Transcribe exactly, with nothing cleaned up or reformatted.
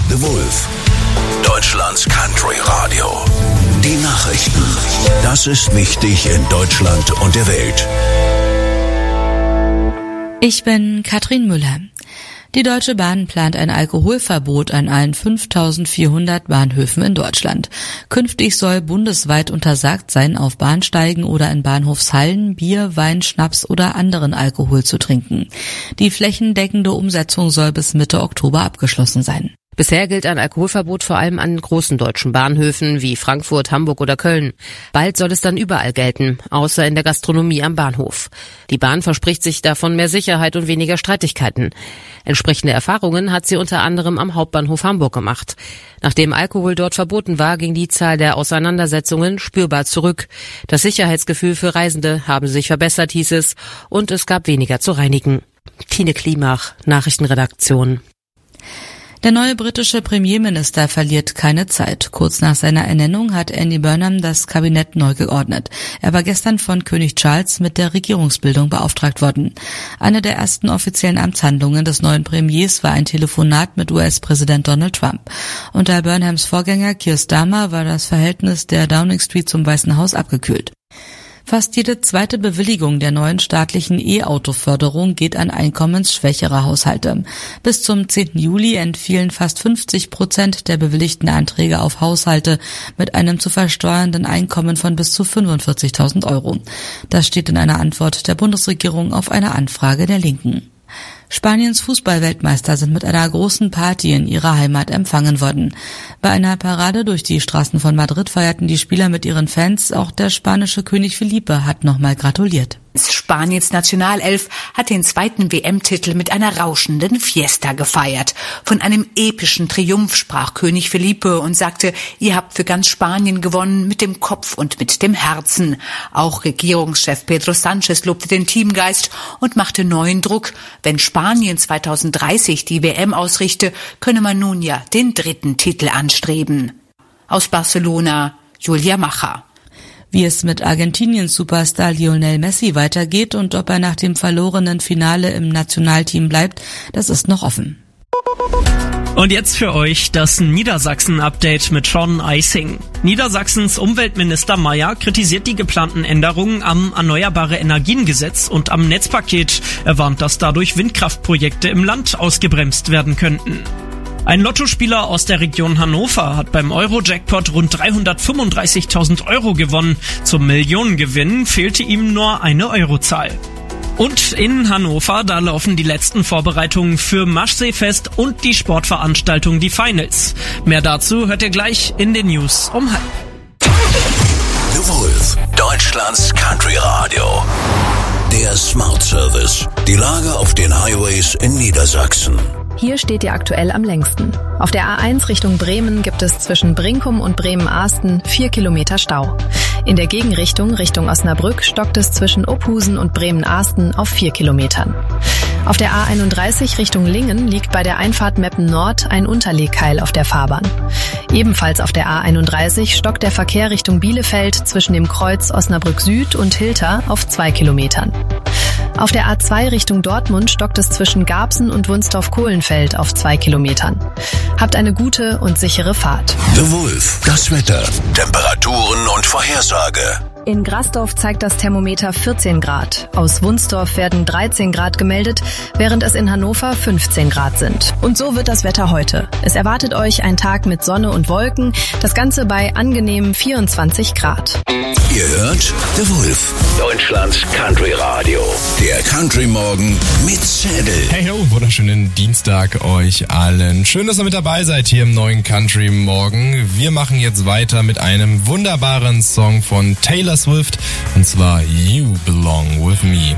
The Wolf. Deutschlands Country Radio. Die Nachrichten. Das ist wichtig in Deutschland und der Welt. Ich bin Katrin Müller. Die Deutsche Bahn plant ein Alkoholverbot an allen fünftausendvierhundert Bahnhöfen in Deutschland. Künftig soll bundesweit untersagt sein, auf Bahnsteigen oder in Bahnhofshallen Bier, Wein, Schnaps oder anderen Alkohol zu trinken. Die flächendeckende Umsetzung soll bis Mitte Oktober abgeschlossen sein. Bisher gilt ein Alkoholverbot vor allem an großen deutschen Bahnhöfen wie Frankfurt, Hamburg oder Köln. Bald soll es dann überall gelten, außer in der Gastronomie am Bahnhof. Die Bahn verspricht sich davon mehr Sicherheit und weniger Streitigkeiten. Entsprechende Erfahrungen hat sie unter anderem am Hauptbahnhof Hamburg gemacht. Nachdem Alkohol dort verboten war, ging die Zahl der Auseinandersetzungen spürbar zurück. Das Sicherheitsgefühl für Reisende habe sich verbessert, hieß es, und es gab weniger zu reinigen. Tine Klimach, Nachrichtenredaktion. Der neue britische Premierminister verliert keine Zeit. Kurz nach seiner Ernennung hat Andy Burnham das Kabinett neu geordnet. Er war gestern von König Charles mit der Regierungsbildung beauftragt worden. Eine der ersten offiziellen Amtshandlungen des neuen Premiers war ein Telefonat mit U S-Präsident Donald Trump. Unter Burnhams Vorgänger Keir Starmer war das Verhältnis der Downing Street zum Weißen Haus abgekühlt. Fast jede zweite Bewilligung der neuen staatlichen E-Auto-Förderung geht an einkommensschwächere Haushalte. Bis zum zehnten Juli entfielen fast fünfzig Prozent der bewilligten Anträge auf Haushalte mit einem zu versteuernden Einkommen von bis zu fünfundvierzigtausend Euro. Das steht in einer Antwort der Bundesregierung auf eine Anfrage der Linken. Spaniens Fußballweltmeister sind mit einer großen Party in ihrer Heimat empfangen worden. Bei einer Parade durch die Straßen von Madrid feierten die Spieler mit ihren Fans. Auch der spanische König Felipe hat nochmal gratuliert. Spaniens Nationalelf hat den zweiten W M-Titel mit einer rauschenden Fiesta gefeiert. Von einem epischen Triumph sprach König Felipe und sagte, ihr habt für ganz Spanien gewonnen, mit dem Kopf und mit dem Herzen. Auch Regierungschef Pedro Sánchez lobte den Teamgeist und machte neuen Druck. Wenn Spanien zweitausenddreißig die W M ausrichte, könne man nun ja den dritten Titel anstreben. Aus Barcelona, Julia Macher. Wie es mit Argentiniens Superstar Lionel Messi weitergeht und ob er nach dem verlorenen Finale im Nationalteam bleibt, das ist noch offen. Und jetzt für euch das Niedersachsen-Update mit Sean Eising. Niedersachsens Umweltminister Mayer kritisiert die geplanten Änderungen am Erneuerbare-Energien-Gesetz und am Netzpaket. Er warnt, dass dadurch Windkraftprojekte im Land ausgebremst werden könnten. Ein Lottospieler aus der Region Hannover hat beim Euro-Jackpot rund dreihundertfünfunddreißigtausend Euro gewonnen. Zum Millionengewinn fehlte ihm nur eine Eurozahl. Und in Hannover, da laufen die letzten Vorbereitungen für Maschseefest und die Sportveranstaltung Die Finals. Mehr dazu hört ihr gleich in den News um halb. The Wolf, Deutschlands Country Radio. Der Smart Service. Die Lage auf den Highways in Niedersachsen. Hier steht ihr aktuell am längsten. Auf der A eins Richtung Bremen gibt es zwischen Brinkum und Bremen-Ahsten vier Kilometer Stau. In der Gegenrichtung Richtung Osnabrück stockt es zwischen Ophusen und Bremen-Ahsten auf vier Kilometern. Auf der A einunddreißig Richtung Lingen liegt bei der Einfahrt Meppen Nord ein Unterlegkeil auf der Fahrbahn. Ebenfalls auf der A einunddreißig stockt der Verkehr Richtung Bielefeld zwischen dem Kreuz Osnabrück Süd und Hilter auf zwei Kilometern. Auf der A zwei Richtung Dortmund stockt es zwischen Garbsen und Wunstorf-Kohlenfeld auf zwei Kilometern. Habt eine gute und sichere Fahrt. The Wolf, das Wetter, Temperaturen und Vorhersage. In Grasdorf zeigt das Thermometer vierzehn Grad. Aus Wunsdorf werden dreizehn Grad gemeldet, während es in Hannover fünfzehn Grad sind. Und so wird das Wetter heute. Es erwartet euch ein Tag mit Sonne und Wolken, das Ganze bei angenehmen vierundzwanzig Grad. Ihr hört The Wolf, Deutschlands Country Radio. Der Country Morgen mit Zedel. Hey ho, wunderschönen Dienstag euch allen. Schön, dass ihr mit dabei seid hier im neuen Country Morgen. Wir machen jetzt weiter mit einem wunderbaren Song von Taylor Swift, und zwar You Belong With Me.